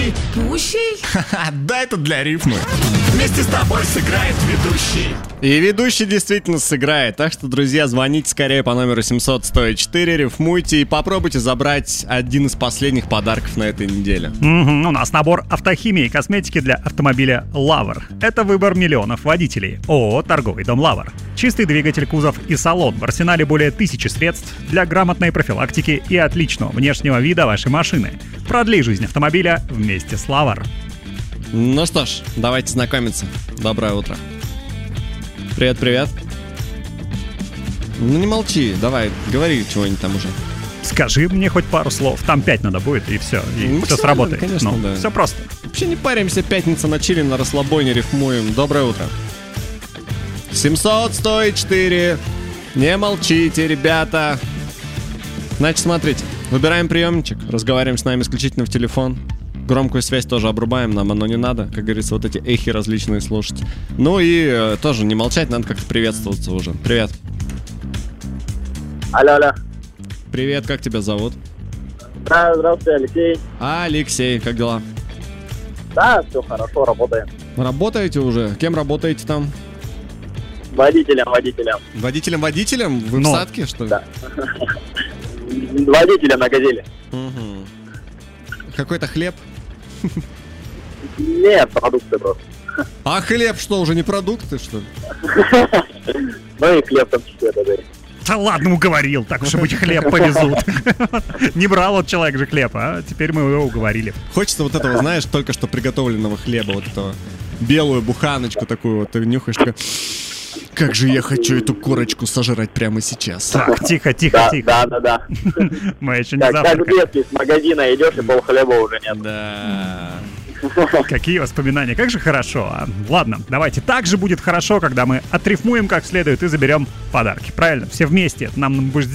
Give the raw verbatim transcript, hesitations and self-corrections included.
Ведущий? Ха-ха, да, это для рифмы. Вместе с тобой сыграет ведущий. И ведущий действительно сыграет. Так что, друзья, звоните скорее по номеру семьсот сто четыре, рифмуйте и попробуйте забрать один из последних подарков на этой неделе. Mm-hmm. У нас набор автохимии и косметики для автомобиля Лавр. Это выбор миллионов водителей. ООО «Торговый дом Лавр». Чистый двигатель, кузов и салон. В арсенале более тысячи средств для грамотной профилактики и отличного внешнего вида вашей машины. Продли жизнь автомобиля вместе с Лавр. Ну что ж, давайте знакомиться. Доброе утро. Привет, привет. Ну не молчи, давай, говори чего-нибудь там уже. Скажи мне хоть пару слов, там пять надо будет, и все, и Максимально, все сработает. конечно, ну, да. Все просто. Вообще не паримся, пятница на чили, на расслабоне, рифмуем. Доброе утро. семьсот сто четыре. Не молчите, ребята. Значит, смотрите, выбираем приемничек, разговариваем с нами исключительно в телефон. Громкую связь тоже обрубаем, нам оно не надо. Как говорится, вот эти эхи различные слушать. Ну и э, тоже не молчать, надо как-то приветствоваться уже. Привет. Алло, алло. Привет, как тебя зовут? Да, здравствуйте, Алексей. А, Алексей, как дела? Да, все хорошо, работаем. Работаете уже? Кем работаете там? Водителем, водителем. Водителем-водителем? Вы Но. в садке, что ли? Да. Водителем на газели. Угу. Какой-то хлеб? Нет, продукты просто. А хлеб что, уже не продукты, что ли? Ну и хлеб там чуть-чуть это. Да ладно, уговорил, так уж и быть, хлеб повезут. Не брал вот человек же хлеб, а теперь мы его уговорили. Хочется вот этого, знаешь, только что приготовленного хлеба, вот этого белую буханочку такую вот, ты нюхаешь, такой, как же я хочу эту корочку сожрать прямо сейчас. Так, тихо, тихо, Да, тихо. да, да, да. Мы еще не Как, как в завтракали. детстве с магазина идешь и полхлеба уже нет. Да. Какие воспоминания, как же хорошо. А? Ладно, давайте, так же будет хорошо, когда мы отрифмуем как следует и заберем подарки. Правильно, все вместе. Нам будет